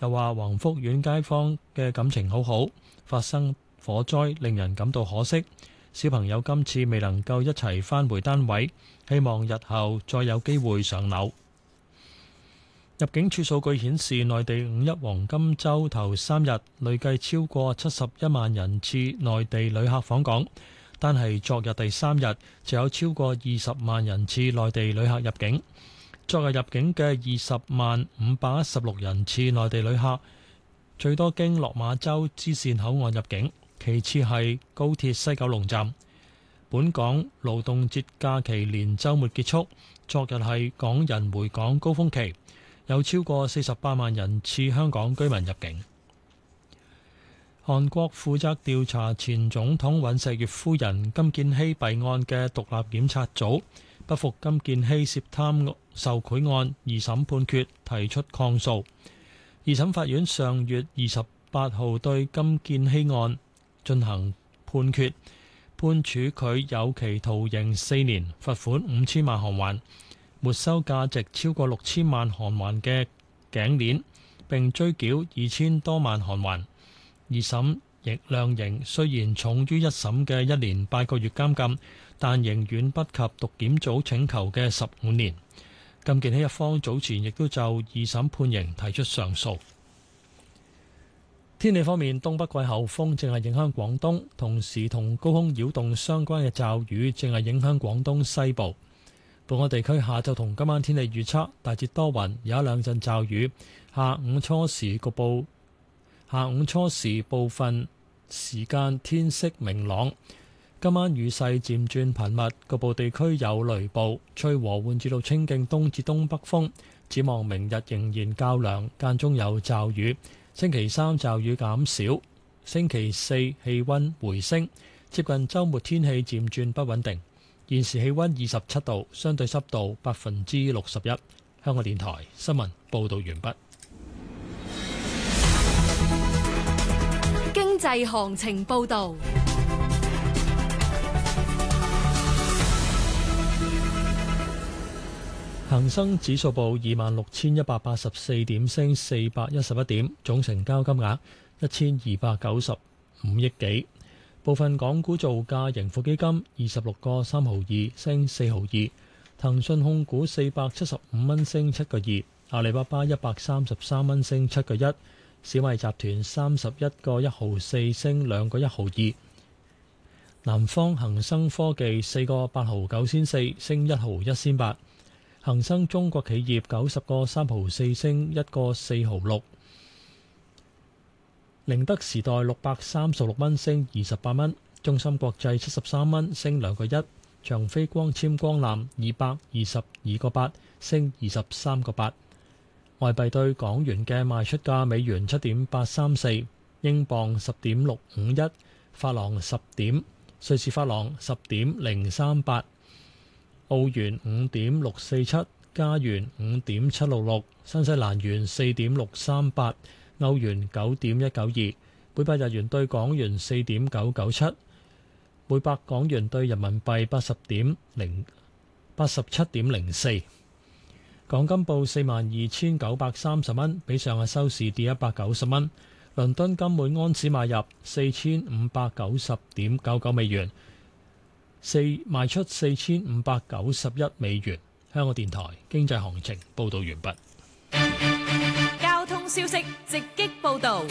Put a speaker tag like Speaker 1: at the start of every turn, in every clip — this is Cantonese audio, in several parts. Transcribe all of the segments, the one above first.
Speaker 1: 又話宏福苑街坊嘅感情好好，發生火災令人感到可惜。小朋友今次未能夠一齊返回單位，希望日後再有機會上樓。入境處數據顯示，內地五一黃金週頭3日累計超過71萬人次內地旅客訪港，單係昨日第3日就有超過20萬人次內地旅客入境。昨日入境嘅20萬516人次內地旅客，最多經落馬洲支線口岸入境，其次係高鐵西九龍站。本港勞動節假期連週末結束，昨日係港人回港高峰期，有超過48萬人次香港居民入境。韓國負責調查前總統尹錫悅夫人金建希弊案嘅獨立檢察組不服金建希涉貪受賄案二審判決，提出抗訴。二審法院上月28號對金建希案進行判決，判處佢有期徒刑4年，罰款5000萬韓元，沒收價值超過6000萬韓元嘅頸鏈，並追繳2000多萬韓元。二審亦量刑雖然重於一審嘅1年8個月監禁，但仍遠不及獨檢組請求嘅15年。金建希一方早前亦都就二審判刑提出上訴。天氣方面，東北季候風正係影響廣東，同時同高空擾動相關嘅驟雨正係影響廣東西部。本港地區下晝同今晚天氣預測大致多雲，有一兩陣驟雨。下午初時部分時間天色明朗。今晚雨勢漸轉頻密，局部地區有雷暴，吹和緩至到清勁東至東北風。展望明日仍然較涼，間中有驟雨。星期三驟雨減少，星期四氣溫回升，接近週末天氣漸轉不穩定。現時氣溫27度，相對濕度61%。香港電台新聞報道完畢。
Speaker 2: 經濟行情報道。
Speaker 1: 恒生指數報26,184點，升411點，總成交金額1295億幾。部分港股造價，盈富基金26個3毫2，升4毫2；騰訊控股475蚊，升7個2；阿里巴巴133蚊，升7個1；小米集團31個1毫4，升2個1毫2；南方恒生科技4個8毫9仙4，升1毫1仙8。恒生中國企業90個3毫4，升1個4毫6。寧德時代636蚊，升28蚊。中芯國際73蚊，升2個1。長飛光纖光纜222個8，升23個8。外幣對港元嘅賣出價：美元7.834，英鎊10.651，法郎10點，瑞士法郎10.038。澳元5.647，加元5.766，新西蘭元4.638，歐元9.192，每百日元對港元4.997，每百港元對人民幣87.04。港金報42,930蚊，比上日收市跌190蚊。倫敦金每安士買入4,590.99美元。賣出4,591美元。香港電台經濟行情報道完畢。
Speaker 2: 交通消息直擊報道。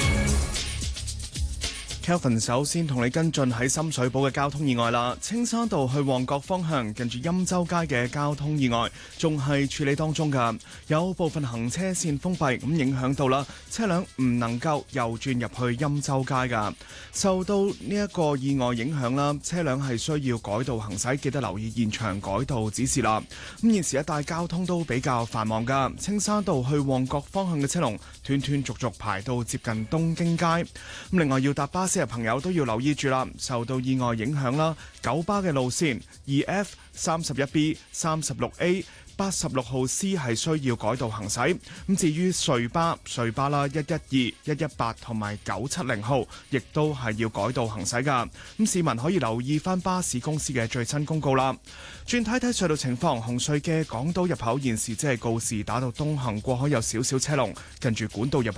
Speaker 3: Kelvin 首先同你跟進喺深水埗嘅交通意外啦，青山道去旺角方向近住欽州街嘅交通意外仲係處理當中㗎，有部分行車線封閉，咁影響到啦，車輛唔能夠右轉入去欽州街㗎。受到呢一個意外影響啦，車輛係需要改道行駛，記得留意現場改道指示啦。咁現時一帶交通都比較繁忙㗎，青山道去旺角方向嘅車龍斷斷續續排到接近東京街。咁另外要搭巴士嘅朋友都要留意住啦，受到意外影響啦，九巴嘅路線 2F、31B、36A、86號 C 係需要改道行駛。咁至於隧巴啦112、118同埋970號，亦都係要改道行駛噶。咁市民可以留意翻巴士公司嘅最新公告啦。轉睇睇隧道情況，紅隧嘅港島入口現時即係告士打道東行過海有少少車龍，近住管道入口